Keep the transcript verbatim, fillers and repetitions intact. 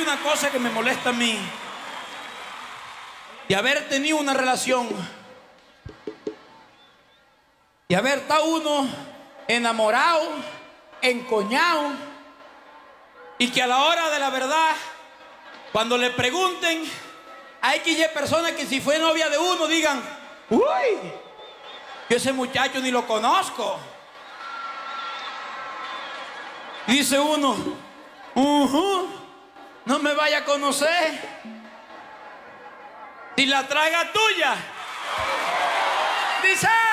una cosa que me molesta a mí. De haber tenido una relación y haber estado uno enamorado, encoñado, y que a la hora de la verdad, cuando le pregunten, hay que ir personas que si fue novia de uno digan: uy, yo ese muchacho ni lo conozco. Y dice uno: uh-huh, no me vaya a conocer. Si la traga tuya, dice.